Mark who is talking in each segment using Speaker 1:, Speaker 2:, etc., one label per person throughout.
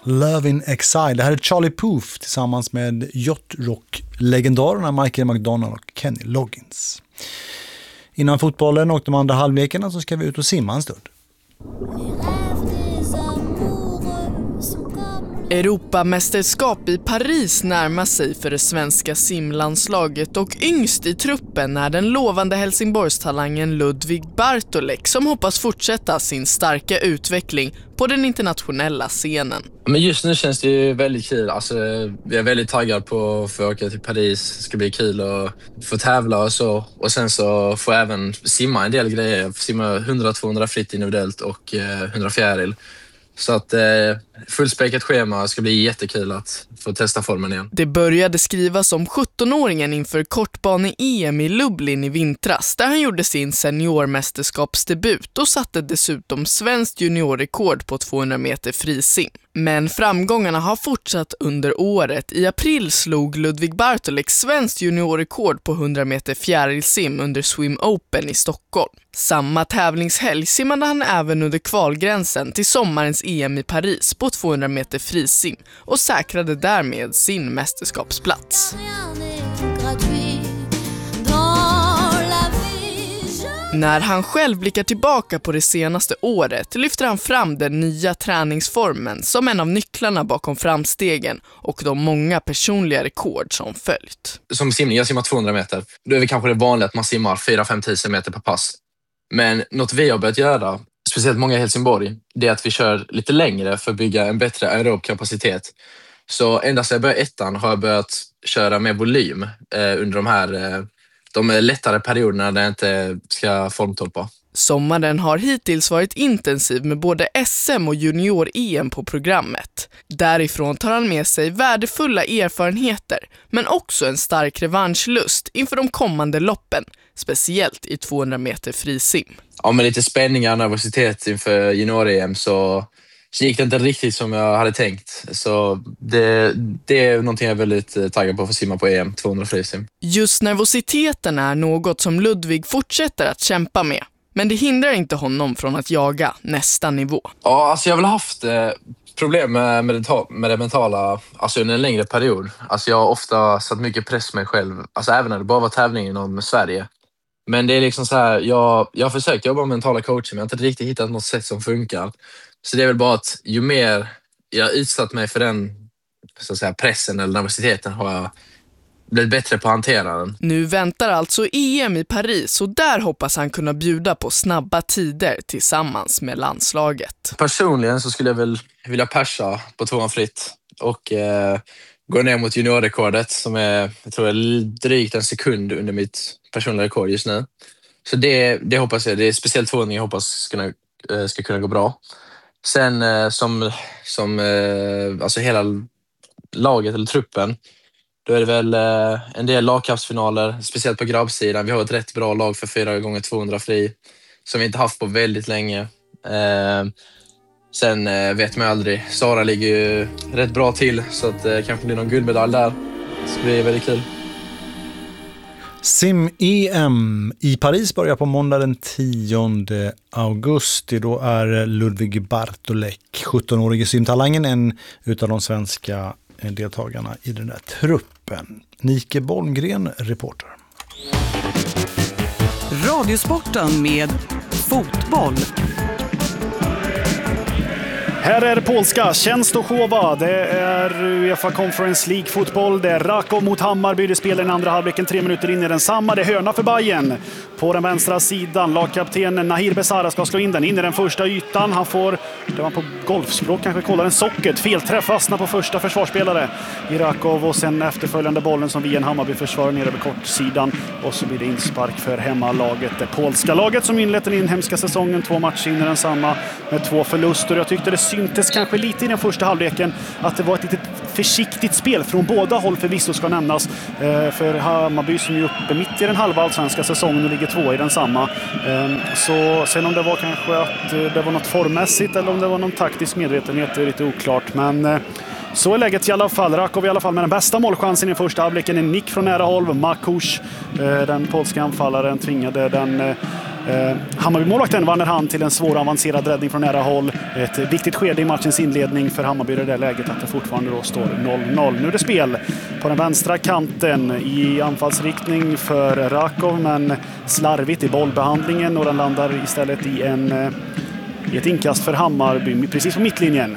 Speaker 1: Love in Exile. Det här är Charlie Puth tillsammans med yacht-rock-legendarerna Michael McDonald och Kenny Loggins. Innan fotbollen och de andra halvlekarna så ska vi ut och simma en stund.
Speaker 2: Europamästerskap i Paris närmar sig för det svenska simlandslaget och yngst i truppen är den lovande Helsingborgstalangen Ludvig Bartolek som hoppas fortsätta sin starka utveckling på den internationella scenen.
Speaker 3: Men just nu känns det ju väldigt kul. Alltså, jag är väldigt taggad på att få åka till Paris. Det ska bli kul att få tävla och så. Och sen så får jag även simma en del grejer. Jag får simma 100-200 fritt individuellt och 100 fjäril. Så att fullspäckat schema ska bli jättekul att få testa formen igen.
Speaker 2: Det började skrivas om 17-åringen inför kortbane-EM i Lublin i vintras där han gjorde sin seniormästerskapsdebut och satte dessutom svenskt juniorrekord på 200 meter frisim. Men framgångarna har fortsatt under året. I april slog Ludvig Bartolek svenskt juniorrekord på 100 meter fjärilsim under Swim Open i Stockholm. Samma tävlingshelg simmade han även under kvalgränsen till sommarens EM i Paris på 200 meter frisim och säkrade därmed sin mästerskapsplats. När han själv blickar tillbaka på det senaste året lyfter han fram den nya träningsformen som en av nycklarna bakom framstegen och de många personliga rekord som följt.
Speaker 3: Som simning, jag simmar 200 meter. Då är det kanske det vanliga att man simmar 4-5 tusen meter per pass. Men något vi har börjat göra, speciellt många i Helsingborg, det är att vi kör lite längre för att bygga en bättre aerob kapacitet. Så ända sedan jag började ettan har jag börjat köra med volym under de lättare perioderna där jag inte ska formtoppa.
Speaker 2: Sommaren har hittills varit intensiv med både SM och junior-EM på programmet. Därifrån tar han med sig värdefulla erfarenheter men också en stark revanschlust inför de kommande loppen, speciellt i 200 meter frisim.
Speaker 3: Ja, med lite spänningar och nervositet inför junior-EM så gick det inte riktigt som jag hade tänkt. Så det är någonting jag är väldigt taggad på för att simma på EM 200 frisim.
Speaker 2: Just nervositeten är något som Ludvig fortsätter att kämpa med. Men det hindrar inte honom från att jaga nästa nivå.
Speaker 3: Ja, alltså jag har väl haft problem med det mentala alltså under en längre period. Alltså jag har ofta satt mycket press på mig själv. Alltså även när det bara var tävling inom Sverige. Men det är liksom så här, jag har försökt jobba med mentala coacher men jag har inte riktigt hittat något sätt som funkar. Så det är väl bara att ju mer jag utsatt mig för den så att säga, pressen eller nervositeten har jag blivit bättre på att hantera den.
Speaker 2: Nu väntar alltså EM i Paris och där hoppas han kunna bjuda på snabba tider tillsammans med landslaget.
Speaker 3: Personligen så skulle jag väl vilja persa på 200 fritt och gå ner mot juniorrekordet som är, jag tror är drygt en sekund under mitt personliga rekord just nu. Så det hoppas jag, det är speciellt 200 jag hoppas ska kunna gå bra. Sen som alltså hela laget eller truppen, då är det väl en del lagkappsfinaler, speciellt på grabbsidan. Vi har ett rätt bra lag för 4x200 fri som vi inte haft på väldigt länge. Sen vet man aldrig. Sara ligger ju rätt bra till så att det kanske blir någon guldmedalj där. Så det blir väldigt kul.
Speaker 1: Sim-EM i Paris börjar på måndag den 10 augusti. Då är Ludvig Bartolek, 17-årige simtalangen, en utav de svenska deltagarna i den där truppen. Nike Bolmgren, reporter.
Speaker 4: Radiosporten med fotboll.
Speaker 5: Här är polska Częstochowa. Det är UEFA Conference League-fotboll. Det är Raków mot Hammarby. Det spelar den andra halvleken 3 minuter in i densamma. Det är hörna för Bayern. På den vänstra sidan, lagkaptenen Nahir Besara ska slå in den in i den första ytan. Han får, det var på golfspråk kanske kollar en socket. Felträff fastnar på första försvarsspelare i Raków och sen efterföljande bollen som via en Hammarby försvarar ner över kortsidan. Och så blir det inspark för hemmalaget. Det polska laget som inlett den inhemska säsongen 2 matcher in i densamma med 2 förluster. Jag tyckte det syntes kanske lite i den första halvleken att det var ett litet försiktigt spel från båda håll förvisso ska nämnas. För Hammarby som är uppe mitt i den halva allsvenska säsongen och ligger 2 i densamma. Så sen om det var kanske att det var något formmässigt eller om det var någon taktisk medvetenhet är lite oklart. Men så är läget i alla fall. Raków i alla fall med den bästa målchansen i första halvleken. En nick från nära håll. Makusz, den polska anfallaren, tvingade den Hammarby-målvakten vann hand till en svår avancerad räddning från nära håll. Ett viktigt skede i matchens inledning för Hammarby i det där läget att det fortfarande då står 0-0. Nu är det spel på den vänstra kanten i anfallsriktning för Rakov, men slarvigt i bollbehandlingen och den landar istället i ett inkast för Hammarby precis på mittlinjen.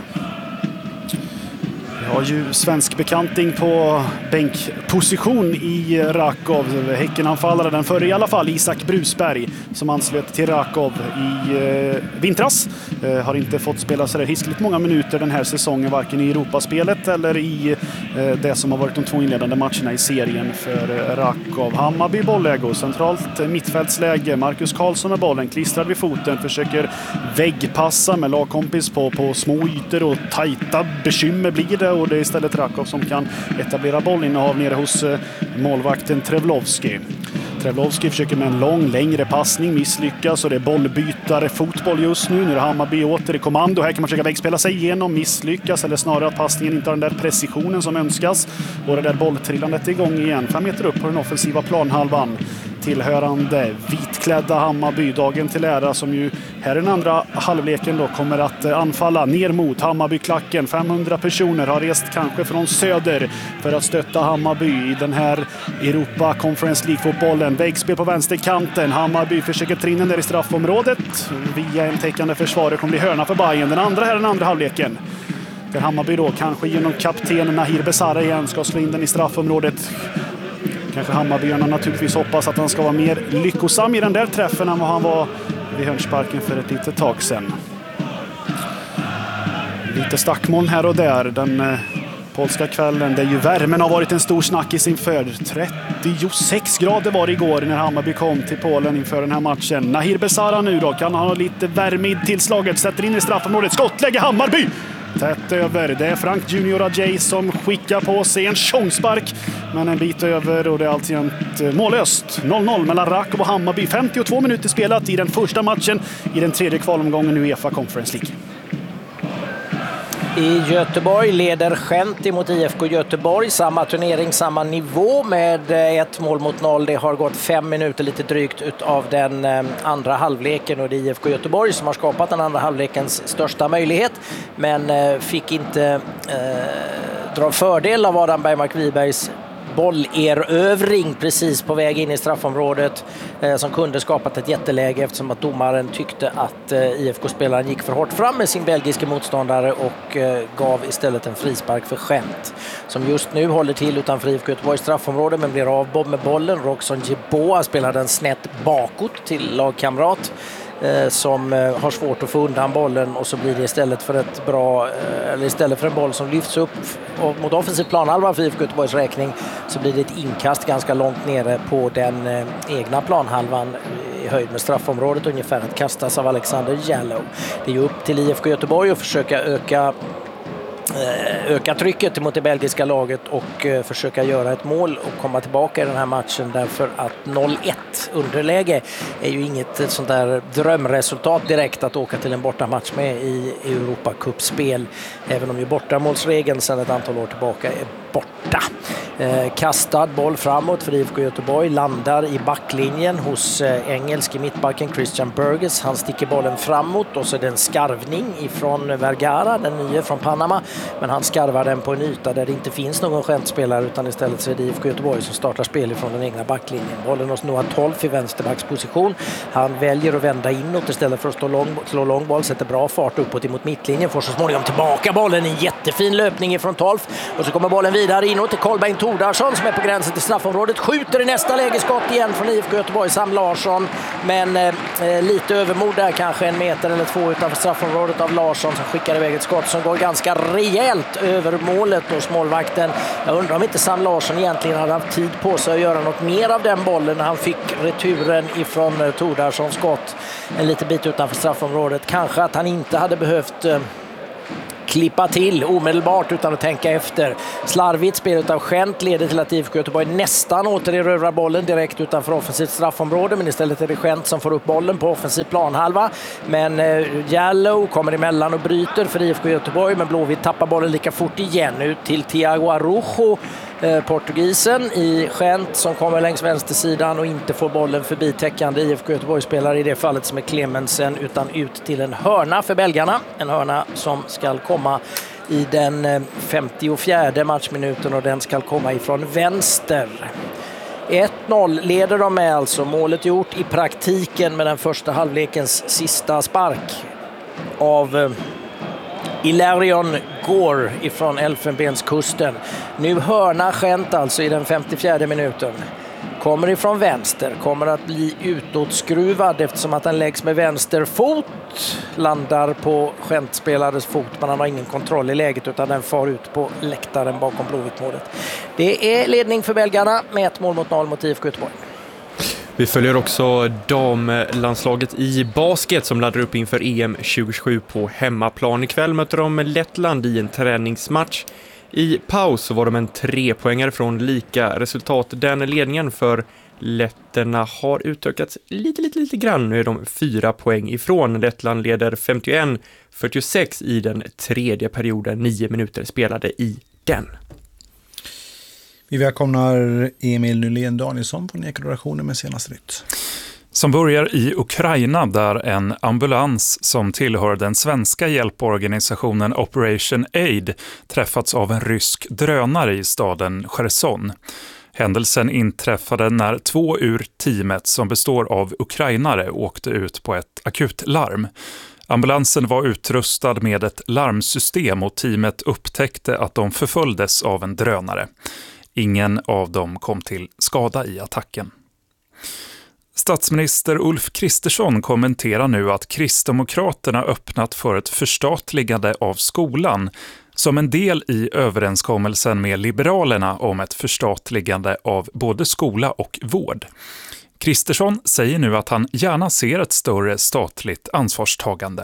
Speaker 5: Vi har ju svensk bekanting på bänkposition i Rakov. Häckenanfallare, den förre i alla fall, Isak Brusberg, som anslöt till Rakov i vintras. Har inte fått spela så där hiskligt många minuter den här säsongen, varken i Europaspelet eller i det som har varit de 2 inledande matcherna i serien för Rakov. Hammarby bolläge, centralt mittfältsläge. Marcus Karlsson med bollen, klistrad vid foten, försöker väggpassa med lagkompis på små ytor och tajta bekymmer blir det. Och det är istället Rakov som kan etablera bollinnehav nere hos målvakten Trevlovski. Trevlovski försöker med en längre passning, misslyckas och det är bollbytare fotboll just nu. Nu är Hammarby åter i kommando. Här kan man försöka vägspela sig igenom, misslyckas eller snarare att passningen inte har den där precisionen som önskas. Och det där bolltrillandet är igång igen. 5 meter upp på den offensiva planhalvan. Tillhörande vitklädda Hammarby, dagen till ära, som ju här i den andra halvleken då kommer att anfalla ner mot Hammarby-klacken. 500 personer har rest kanske från söder för att stötta Hammarby i den här Europa Conference League-fotbollen. Vägspel på vänsterkanten. Hammarby försöker trinna ner i straffområdet. Via en täckande försvarare kommer bli hörna för Bayern. Den andra halvleken. Där Hammarby då kanske genom kapten Nahir Besara igen ska slå in den i straffområdet. Kanske Hammarbyarna naturligtvis hoppas att han ska vara mer lyckosam i den där träffen än vad han var vid hörnsparken för ett litet tag sedan. Lite stackmoln här och där den polska kvällen, där ju värmen har varit en stor snackis inför. 36 grader var det igår när Hammarby kom till Polen inför den här matchen. Nahir Besara nu då, kan han ha lite värme i tillslaget, sätter in i straffområdet, skottläge Hammarby! Tätt över, det är Frank Junior Ajay som skickar på sig en tjongspark, men en bit över och det är alltjämt mållöst. 0-0 mellan Rakov och Hammarby. 52 minuter spelat i den första matchen i den tredje kvalomgången i UEFA Conference League.
Speaker 6: I Göteborg leder Gent emot IFK Göteborg. Samma turnering, samma nivå med 1-0. Det har gått 5 minuter lite drygt av den andra halvleken och det är IFK Göteborg som har skapat den andra halvlekens största möjlighet, men fick inte dra fördel av Adam Bergmark Wibergs bollerövring precis på väg in i straffområdet som kunde skapat ett jätteläge eftersom att domaren tyckte att IFK-spelaren gick för hårt fram med sin belgiska motståndare och gav istället en frispark för Gent som just nu håller till utanför IFK Göteborgs straffområde men blir av med bollen. Roxon Jeboa spelar den snett bakåt till lagkamrat som har svårt att få undan bollen och så blir det istället för en boll som lyfts upp mot offensiv planhalva för IFK Göteborgs räkning så blir det ett inkast ganska långt nere på den egna planhalvan i höjd med straffområdet ungefär att kastas av Alexander Jallow. Det är ju upp till IFK Göteborg att försöka öka trycket mot det belgiska laget och försöka göra ett mål och komma tillbaka i den här matchen därför att 0-1 underläge är ju inget sånt där drömresultat direkt att åka till en bortamatch med i Europacup-spel även om ju bortamålsregeln sedan ett antal år tillbaka är borta. Kastad boll framåt för IFK Göteborg, landar i backlinjen hos engelske mittbacken Christian Burgess. Han sticker bollen framåt och så är det en skarvning ifrån Vergara, den nya från Panama, men han skarvar den på en yta där det inte finns någon skämtspelare utan istället så är det IFK Göteborg som startar spel ifrån den egna backlinjen. Bollen hos Noah Tolf i vänsterbacksposition. Han väljer att vända inåt istället för att slå långboll, sätter bra fart uppåt emot mittlinjen, får så småningom tillbaka bollen i en jättefin löpning ifrån Tolf och så kommer bollen vidare inåt till Kolbeinn Tordarsson som är på gränsen till straffområdet, skjuter i nästa lägeskott igen från IFK Göteborg, Sam Larsson, men lite övermod där, kanske 1 meter eller 2 utanför straffområdet av Larsson som skickar iväg ett skott som går ganska rejält över målet hos målvakten. Jag undrar om inte Sam Larsson egentligen hade haft tid på sig att göra något mer av den bollen när han fick returen ifrån Tordarssons skott en liten bit utanför straffområdet. Kanske att han inte hade behövt klippa till omedelbart utan att tänka efter. Slarvigt spel av Gent leder till att IFK Göteborg nästan återerövrar bollen direkt utanför offensivt straffområde, men istället är det Gent som får upp bollen på offensiv planhalva. Men Jallow kommer emellan och bryter för IFK Göteborg, men Blåvitt tappar bollen lika fort igen ut till Thiago Araujo, portugisen i Gent, som kommer längs vänstersidan och inte får bollen förbi täckande IFK Göteborg-spelare i det fallet som är Clemensen, utan ut till en hörna för belgarna. En hörna som ska komma i den 54:e matchminuten och den ska komma ifrån vänster. 1-0 leder de med, alltså målet gjort i praktiken med den första halvlekens sista spark av Ilarion Gore ifrån Elfenbenskusten. Nu hörna Gent alltså i den 54:e minuten. Kommer ifrån vänster, kommer att bli utåtskruvad eftersom att den läggs med vänster fot. Landar på Gent-spelares fot, men han har ingen kontroll i läget utan den far ut på läktaren bakom Blåvitt-målet. Det är ledning för belgarna med 1-0 mot IFK Göteborg.
Speaker 7: Vi följer också damlandslaget i basket som laddar upp inför EM 2027 på hemmaplan. Ikväll möter de Lettland i en träningsmatch. I paus så var de en 3-poängare från lika resultat. Den ledningen för letterna har utökats lite grann. Nu är de 4 poäng ifrån. Lettland leder 51-46 i den tredje perioden. 9 minuter spelade i den.
Speaker 1: Vi välkomnar Emil Nylén Danielsson på Nekoredaktionen med senaste nytt.
Speaker 8: Som börjar i Ukraina där en ambulans som tillhör den svenska hjälporganisationen Operation Aid träffats av en rysk drönare i staden Cherson. Händelsen inträffade när 2 ur teamet som består av ukrainare åkte ut på ett akutlarm. Ambulansen var utrustad med ett larmsystem och teamet upptäckte att de förföljdes av en drönare. Ingen av dem kom till skada i attacken. Statsminister Ulf Kristersson kommenterar nu att Kristdemokraterna öppnat för ett förstatligande av skolan som en del i överenskommelsen med Liberalerna om ett förstatligande av både skola och vård. Kristersson säger nu att han gärna ser ett större statligt ansvarstagande.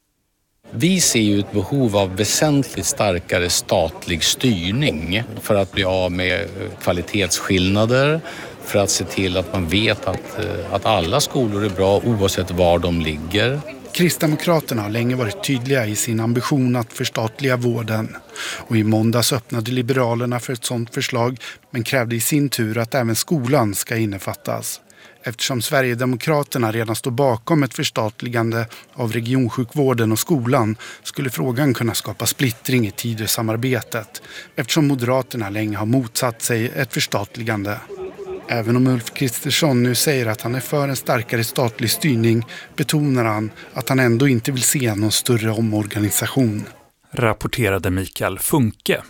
Speaker 9: Vi ser ju ett behov av väsentligt starkare statlig styrning för att bli av med kvalitetsskillnader, för att se till att man vet att alla skolor är bra oavsett var de ligger.
Speaker 10: Kristdemokraterna har länge varit tydliga i sin ambition att förstatliga vården. Och i måndags öppnade Liberalerna för ett sådant förslag, men krävde i sin tur att även skolan ska innefattas. Eftersom Sverigedemokraterna redan står bakom ett förstatligande av regionsjukvården och skolan skulle frågan kunna skapa splittring i Tidösamarbetet, eftersom Moderaterna länge har motsatt sig ett förstatligande. Även om Ulf Kristersson nu säger att han är för en starkare statlig styrning betonar han att han ändå inte vill se någon större omorganisation.
Speaker 8: Rapporterade Mikael Funke.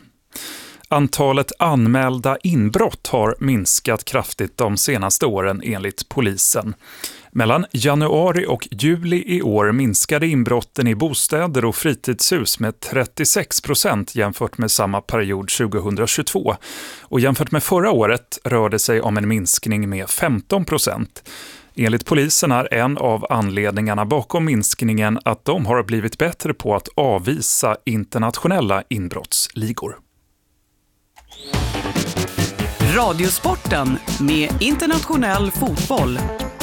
Speaker 8: Antalet anmälda inbrott har minskat kraftigt de senaste åren enligt polisen. Mellan januari och juli i år minskade inbrotten i bostäder och fritidshus med 36% jämfört med samma period 2022. Och jämfört med förra året rör det sig om en minskning med 15%. Enligt polisen är en av anledningarna bakom minskningen att de har blivit bättre på att avvisa internationella inbrottsligor.
Speaker 4: Radiosporten med internationell fotboll.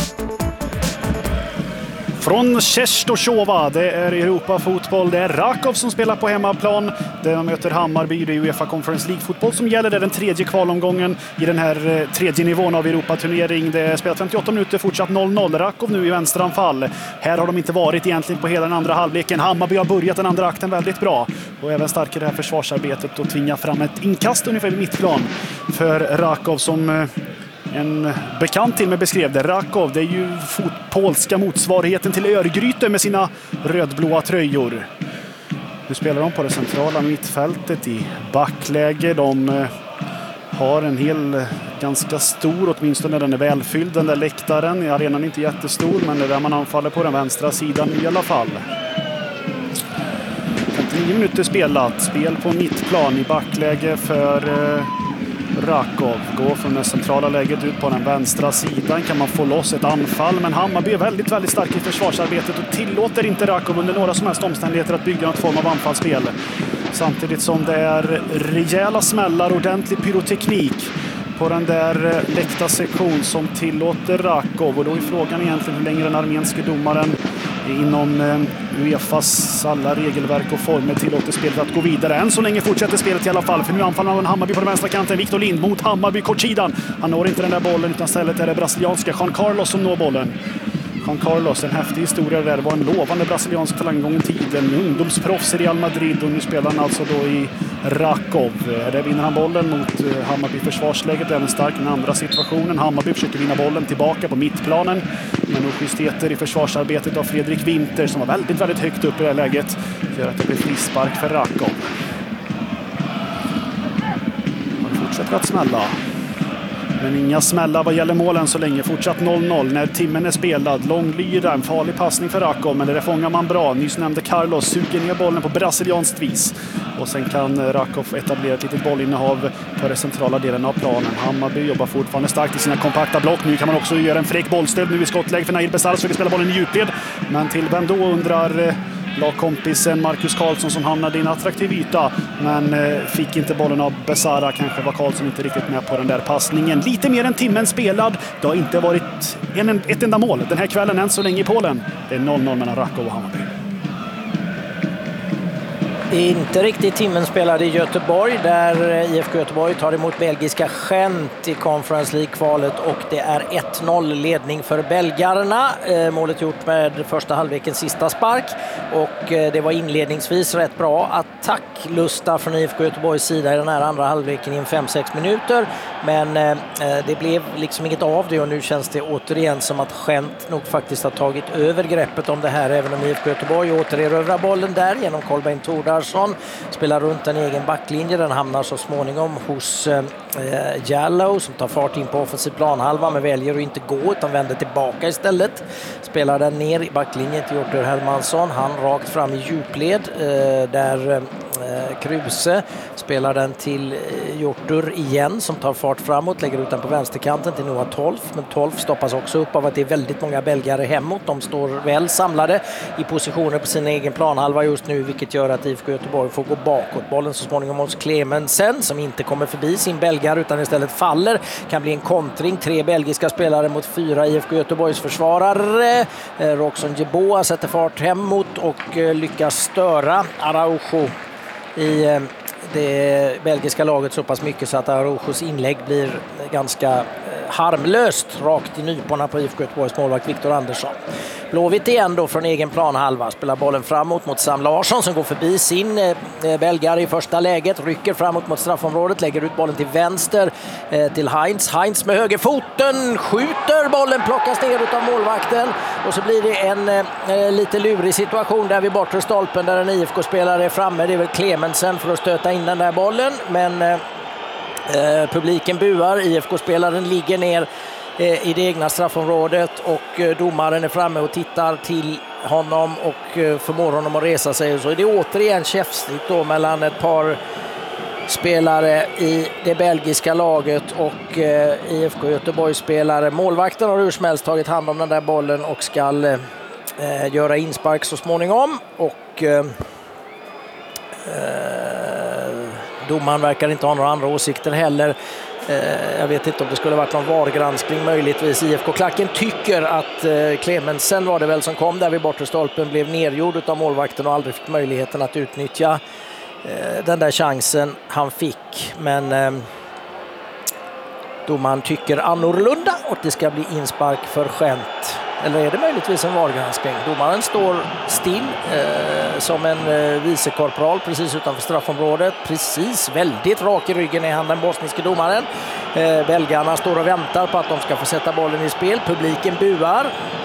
Speaker 5: Från Częstochowa, det är Europa-fotboll. Det är Rakov som spelar på hemmaplan. De möter Hammarby, det är Uefa Conference League-fotboll som gäller. Det är den tredje kvalomgången i den här tredje nivån av Europaturnering. Det är spelat 58 minuter, fortsatt 0-0. Rakov nu i vänsteranfall. Här har de inte varit egentligen på hela den andra halvleken. Hammarby har börjat den andra akten väldigt bra. Och även starkare det här försvarsarbetet och tvinga fram ett inkast ungefär vid mittplan för Rakov som... En bekant till mig beskrev det. Rakov, det är ju polska motsvarigheten till Örgryte med sina rödblåa tröjor. Nu spelar de på det centrala mittfältet i backläge. De har en hel, ganska stor, åtminstone den är välfylld, den där läktaren. Arenan är inte jättestor, men det är där man anfaller på den vänstra sidan i alla fall. 59 minuter spelat. Spel på mittplan i backläge för Rakov går från det centrala läget ut på den vänstra sidan. Kan man få loss ett anfall, men Hammarby är väldigt, väldigt stark i försvarsarbetet och tillåter inte Rakov under några som helst omständigheter att bygga något form av anfallsspel. Samtidigt som det är rejäla smällar, ordentlig pyroteknik på den där läkta sektion som tillåter Rakov. Och då är frågan egentligen hur länge den armenske domaren inom UEFAs alla regelverk och former tillåter spelet att gå vidare. Än så länge fortsätter spelet i alla fall, för nu anfaller man Hammarby på den vänstra kanten. Victor Lind mot Hammarby kortsidan. Han når inte den där bollen, utan istället är det brasilianska Juan Carlos som når bollen. Juan Carlos, en häftig historia där. Det var en lovande brasiliansk talang gång i tiden. Ungdomsproffs i Real Madrid, och nu spelar han alltså då i Rakov. Där vinner han bollen mot Hammarby. Försvarsläget även starkt i den andra situationen. Hammarby försöker vinna bollen tillbaka på mittplanen. Men justiteter i försvarsarbetet av Fredrik Winter, som var väldigt, väldigt högt upp i det här läget, gör att det blir frispark för Rakov. Han fortsätter att smälla. Men inga smällar vad gäller målen så länge. Fortsatt 0-0 när timmen är spelad. Långlyra, en farlig passning för Rakov, men det fångar man bra. Nyss nämnde Carlos suger ner bollen på brasilianskt vis. Och sen kan Rakov etablera ett litet bollinnehav på den centrala delen av planen. Hammarby jobbar fortfarande starkt i sina kompakta block. Nu kan man också göra en fräck bollstöd nu i skottläge för Nair Besara, så vill spela bollen i djupled. Men till vem då, undrar lagkompisen Marcus Karlsson, som hamnade i en attraktiv yta, men fick inte bollen av Besara. Kanske var Karlsson inte riktigt med på den där passningen. Lite mer än timmen spelad. Det har inte varit ett enda mål den här kvällen än så länge i Polen. Det är 0-0 mellan Rakov och Hammarby.
Speaker 6: Inte riktigt timmen spelad i Göteborg, där IFK Göteborg tar emot belgiska Gent i Conference League-kvalet, och det är 1-0 ledning för belgarna. Målet gjort med första halvlekens sista spark, och det var inledningsvis rätt bra attacklusta från IFK Göteborgs sida i den här andra halvleken i 5-6 minuter, men det blev liksom inget av det, och nu känns det återigen som att Gent nog faktiskt har tagit över greppet om det här, även om IFK Göteborg återerövrar bollen där genom Kolbeinn Tordar. Spelar runt en egen backlinje. Den hamnar så småningom hos Jallow, som tar fart in på offensiv planhalva, men väljer att inte gå utan vänder tillbaka istället. Spelar den ner i backlinjen till Hjortur Hermansson. Han rakt fram i djupled där Kruse spelar den till Hjortur igen, som tar fart framåt, lägger ut den på vänsterkanten till Noah Tolf, men Tolf stoppas också upp av att det är väldigt många belgare hemåt. De står väl samlade i positioner på sin egen planhalva just nu, vilket gör att IFK Göteborg får gå bakåt. Bollen så småningom hos Clemensen, som inte kommer förbi sin belgare utan istället faller. Kan bli en kontring, 3 belgiska spelare mot 4 IFK Göteborgs försvarare. Roxon Jeboa sätter fart hemåt och lyckas störa Araujo i det belgiska laget så pass mycket så att Araujos inlägg blir ganska harmlöst rakt i nyporna på IFK Göteborgs målvakt Victor Andersson. Blåvitt igen då från egen planhalva, spelar bollen framåt mot Sam Larsson, som går förbi sin belgare i första läget, rycker framåt mot straffområdet, lägger ut bollen till vänster till Heinz. Heinz med högerfoten skjuter, bollen plockas ner av målvakten, och så blir det en lite lurig situation där vid bortre stolpen där en IFK-spelare är framme. Det är väl Clemensen för att stöta in den där bollen, men publiken buar. IFK-spelaren ligger ner i det egna straffområdet, och domaren är framme och tittar till honom och förmår honom att resa sig. Och så är det återigen käftsnitt då mellan ett par spelare i det belgiska laget och IFK Göteborg-spelare. Målvakten har hur som helst tagit hand om den där bollen och ska göra inspark så småningom, och domaren verkar inte ha några andra åsikter heller. Jag vet inte om det skulle varit någon VAR-granskning möjligtvis. IFK-klacken tycker att Clemensen var det väl som kom där vid bortre stolpen, blev nergjord av målvakten och aldrig fick möjligheten att utnyttja den där chansen han fick. Men domaren tycker annorlunda, och det ska bli inspark för Gent. Eller är det möjligtvis en VAR-granskning? Domaren står still som en vicekorporal precis utanför straffområdet. Precis, väldigt rak i ryggen är han, den bosniske domaren. Belgarna står och väntar på att de ska få sätta bollen i spel. Publiken buar.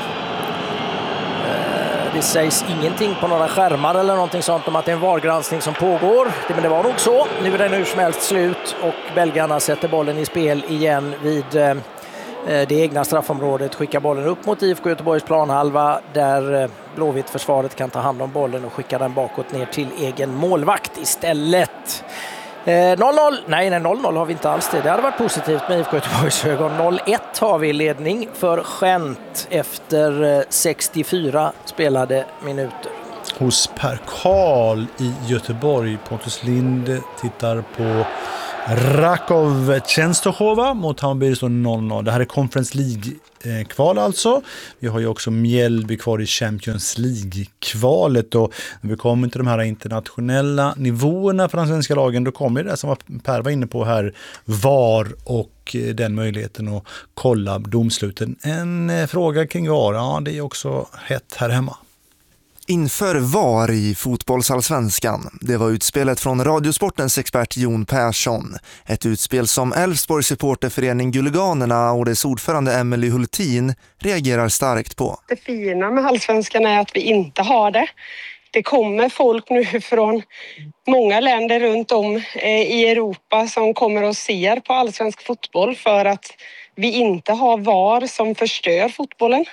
Speaker 6: Det sägs ingenting på några skärmar eller någonting sånt om att det är en VAR-granskning som pågår. Men det var nog så. Nu är det hur som helst slut, och belgarna sätter bollen i spel igen vid det egna straffområdet, skickar bollen upp mot IFK Göteborgs planhalva, där Blåvitt försvaret kan ta hand om bollen och skicka den bakåt ner till egen målvakt istället. 0-0. Nej, 0-0 har vi inte alls det. Det hade varit positivt med IFK Göteborgs ögon. 0-1 har vi i ledning för Gent efter 64 spelade minuter.
Speaker 1: Hos Per Karl i Göteborg. Pontus Lind tittar på Rakov Częstochowa mot Hammarby, det står 0-0. Det här är Conference League-kval alltså. Vi har ju också Mjällby kvar i Champions League-kvalet, och när vi kommer till de här internationella nivåerna för de svenska lagen, då kommer det som Per var inne på här, VAR och den möjligheten att kolla domsluten. En fråga kring VAR, ja, det är också hett här hemma.
Speaker 11: Inför VAR i fotbollsallsvenskan. Det var utspelet från Radiosportens expert Jon Persson. Ett utspel som Elfsborgs supporterförening Guliganerna och dess ordförande Emily Hultin reagerar starkt på.
Speaker 12: Det fina med allsvenskan är att vi inte har det. Det kommer folk nu från många länder runt om i Europa som kommer och ser på allsvensk fotboll för att vi inte har VAR som förstör fotbollen.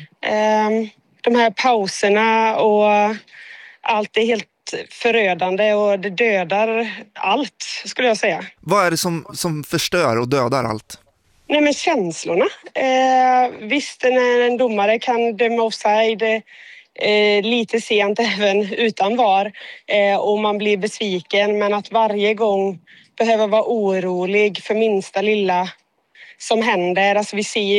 Speaker 12: De här pauserna och allt är helt förödande och det dödar allt, skulle jag säga.
Speaker 11: Vad är det som förstör och dödar allt?
Speaker 12: Nej, men känslorna. Visst, när en domare kan döma offside lite sent även utan VAR och man blir besviken, men att varje gång behöva vara orolig för minsta lilla som händer. Alltså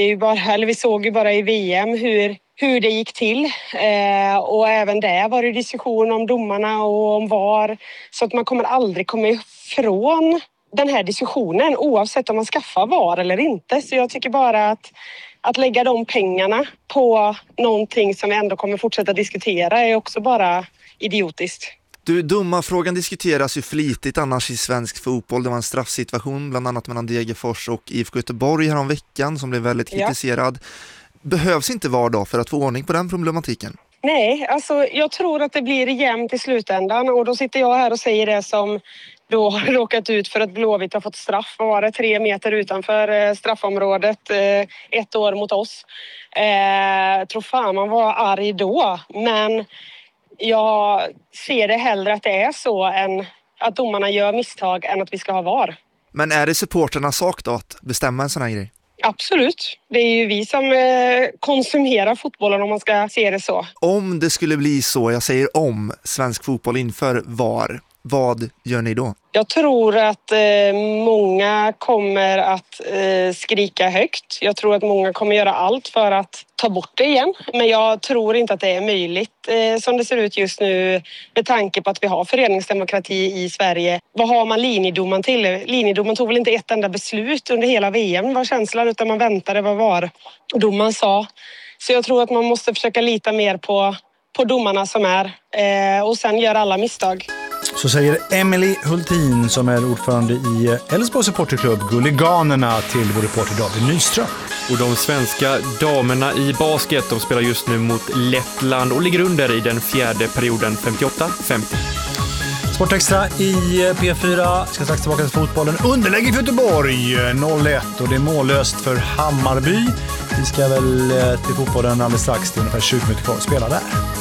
Speaker 12: vi såg ju bara i VM hur det gick till, och även där var det diskussion om domarna och om VAR, så att man kommer aldrig komma ifrån den här diskussionen oavsett om man skaffar VAR eller inte. Så jag tycker bara att lägga de pengarna på någonting som vi ändå kommer fortsätta diskutera är också bara idiotiskt.
Speaker 11: Domarfrågan diskuteras ju flitigt annars i svensk fotboll. Det var en straffsituation bland annat mellan Degerfors och IFK Göteborg här om veckan som blev väldigt kritiserad. Behövs inte VAR då för att få ordning på den problematiken?
Speaker 12: Nej, alltså jag tror att det blir jämnt i slutändan, och då sitter jag här och säger det som då har råkat ut för att Blåvitt har fått straff. Var det 3 meter utanför straffområdet, 1 år mot oss. Tror fan man var arg då, men jag ser det hellre att det är så än att domarna gör misstag än att vi ska ha VAR.
Speaker 11: Men är det supporternas sak då att bestämma en sån här grej?
Speaker 12: Absolut. Det är ju vi som konsumerar fotbollen, om man ska se det så.
Speaker 11: Om det skulle bli så, jag säger om, svensk fotboll inför VAR, vad gör ni då?
Speaker 12: Jag tror att många kommer att skrika högt. Jag tror att många kommer göra allt för att ta bort det igen. Men jag tror inte att det är möjligt som det ser ut just nu, med tanke på att vi har föreningsdemokrati i Sverige. Vad har man linjedomaren till? Linjedomaren tog väl inte ett enda beslut under hela VM, var känslan, utan man väntade vad var domaren sa. Så jag tror att man måste försöka lita mer på domarna som är, och sen gör alla misstag.
Speaker 1: Så säger Emily Hultin som är ordförande i Elfsborgs supporterklubb Guliganerna till vår reporter David Nyström.
Speaker 7: Och de svenska damerna i basket, de spelar just nu mot Lettland och ligger under i den 4:e perioden 58-50.
Speaker 1: Sportextra i P4 ska strax tillbaka till fotbollen. Underläge för Göteborg 0-1 och det är mållöst för Hammarby. Vi ska väl till fotbollen alldeles strax, det är ungefär 20 minuter kvar att spela där.